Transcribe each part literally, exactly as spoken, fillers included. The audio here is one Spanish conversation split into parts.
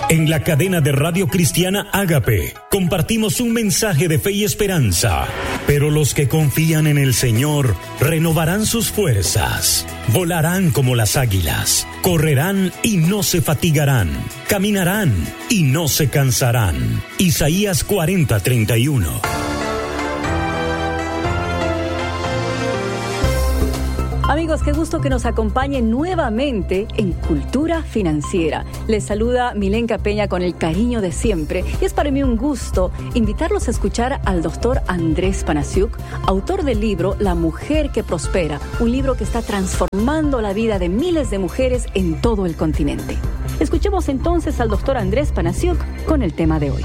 En la cadena de Radio Cristiana Ágape compartimos un mensaje de fe y esperanza. Pero los que confían en el Señor renovarán sus fuerzas, volarán como las águilas, correrán y no se fatigarán, caminarán y no se cansarán. Isaías cuarenta, treinta y uno. Amigos, qué gusto que nos acompañen nuevamente en Cultura Financiera. Les saluda Milenka Peña con el cariño de siempre y es para mí un gusto invitarlos a escuchar al doctor Andrés Panasiuk, autor del libro La Mujer que Prospera, un libro que está transformando la vida de miles de mujeres en todo el continente. Escuchemos entonces al doctor Andrés Panasiuk con el tema de hoy.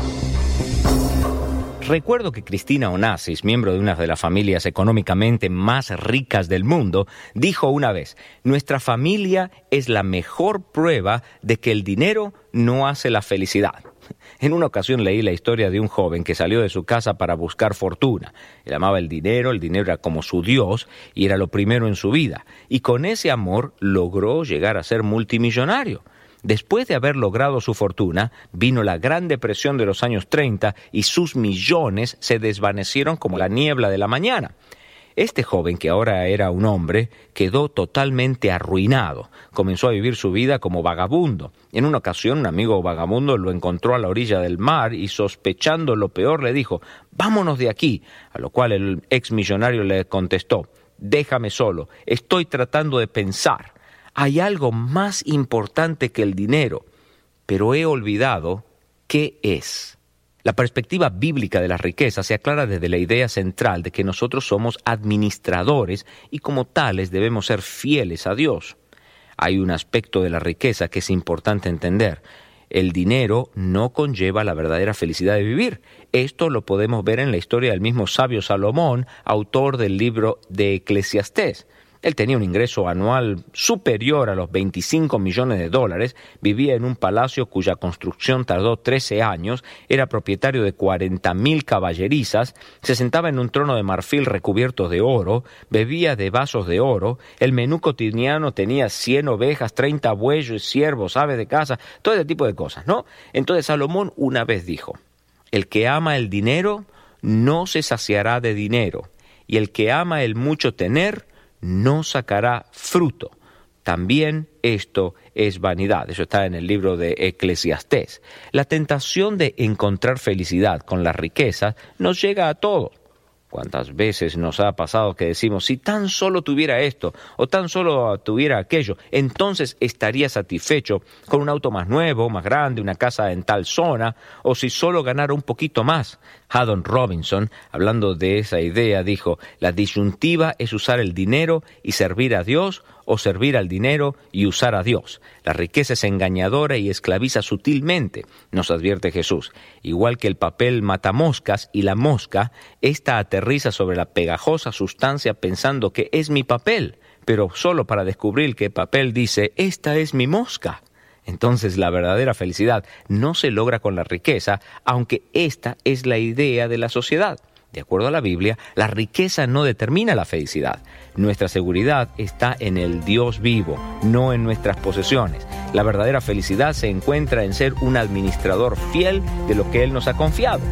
Recuerdo que Cristina Onassis, miembro de una de las familias económicamente más ricas del mundo, dijo una vez: nuestra familia es la mejor prueba de que el dinero no hace la felicidad. En una ocasión leí la historia de un joven que salió de su casa para buscar fortuna. Él amaba el dinero, el dinero era como su Dios y era lo primero en su vida. Y con ese amor logró llegar a ser multimillonario. Después de haber logrado su fortuna, vino la Gran Depresión de los años treinta y sus millones se desvanecieron como la niebla de la mañana. Este joven, que ahora era un hombre, quedó totalmente arruinado. Comenzó a vivir su vida como vagabundo. En una ocasión, un amigo vagabundo lo encontró a la orilla del mar y, sospechando lo peor, le dijo: «Vámonos de aquí», a lo cual el ex millonario le contestó: «Déjame solo, estoy tratando de pensar. Hay algo más importante que el dinero, pero he olvidado qué es». La perspectiva bíblica de la riqueza se aclara desde la idea central de que nosotros somos administradores y como tales debemos ser fieles a Dios. Hay un aspecto de la riqueza que es importante entender. El dinero no conlleva la verdadera felicidad de vivir. Esto lo podemos ver en la historia del mismo sabio Salomón, autor del libro de Eclesiastés. Él tenía un ingreso anual superior a los veinticinco millones de dólares, vivía en un palacio cuya construcción tardó trece años, era propietario de cuarenta mil caballerizas, se sentaba en un trono de marfil recubierto de oro, bebía de vasos de oro, el menú cotidiano tenía cien ovejas, treinta bueyes, ciervos, aves de caza, todo ese tipo de cosas, ¿no? Entonces Salomón una vez dijo: «El que ama el dinero no se saciará de dinero, y el que ama el mucho tener no sacará fruto. También esto es vanidad». Eso está en el libro de Eclesiastés. La tentación de encontrar felicidad con la riqueza nos llega a todos. ¿Cuántas veces nos ha pasado que decimos: si tan solo tuviera esto o tan solo tuviera aquello, entonces estaría satisfecho con un auto más nuevo, más grande, una casa en tal zona, o si solo ganara un poquito más? Haddon Robinson, hablando de esa idea, dijo: la disyuntiva es usar el dinero y servir a Dios, o servir al dinero y usar a Dios. La riqueza es engañadora y esclaviza sutilmente, nos advierte Jesús. Igual que el papel mata moscas y la mosca, esta aterriza sobre la pegajosa sustancia pensando que es mi papel, pero solo para descubrir que el papel dice: esta es mi mosca. Entonces la verdadera felicidad no se logra con la riqueza, aunque esta es la idea de la sociedad. De acuerdo a la Biblia, la riqueza no determina la felicidad. Nuestra seguridad está en el Dios vivo, no en nuestras posesiones. La verdadera felicidad se encuentra en ser un administrador fiel de lo que Él nos ha confiado.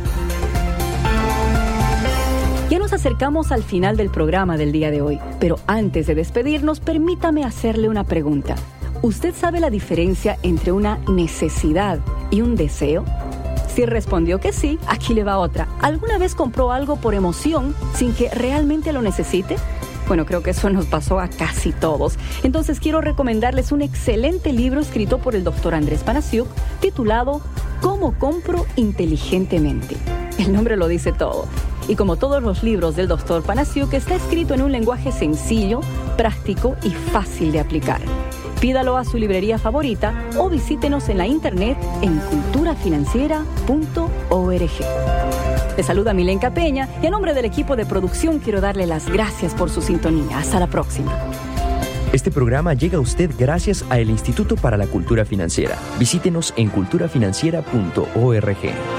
Ya nos acercamos al final del programa del día de hoy, pero antes de despedirnos, permítame hacerle una pregunta. ¿Usted sabe la diferencia entre una necesidad y un deseo? Si respondió que sí, aquí le va otra. ¿Alguna vez compró algo por emoción sin que realmente lo necesite? Bueno, creo que eso nos pasó a casi todos. Entonces quiero recomendarles un excelente libro escrito por el doctor Andrés Panasiuk, titulado ¿Cómo compro inteligentemente? El nombre lo dice todo. Y como todos los libros del doctor Panasiuk, está escrito en un lenguaje sencillo, práctico y fácil de aplicar. Pídalo a su librería favorita o visítenos en la internet en cultura financiera punto org. Les saluda Milenka Peña y a nombre del equipo de producción quiero darle las gracias por su sintonía. Hasta la próxima. Este programa llega a usted gracias a el Instituto para la Cultura Financiera. Visítenos en cultura financiera punto org.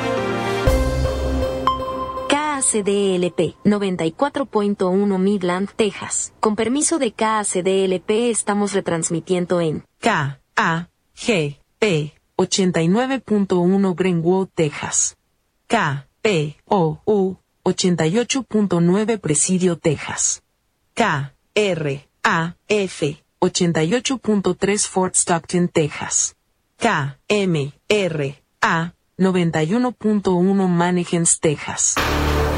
K A C D L P noventa y cuatro punto uno Midland, Texas. Con permiso de K A C D L P estamos retransmitiendo en K A G P ochenta y nueve punto uno Greenwood, Texas. K P O U ochenta y ocho punto nueve Presidio, Texas. K R A F ochenta y ocho punto tres Fort Stockton, Texas. K M R A noventa y uno punto uno Mannequins, Texas.